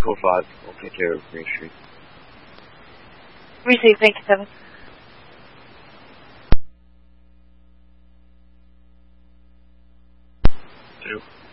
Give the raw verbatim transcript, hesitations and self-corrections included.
Code five. I'll take care of Green Street. Receive. Thank you, seven. Two.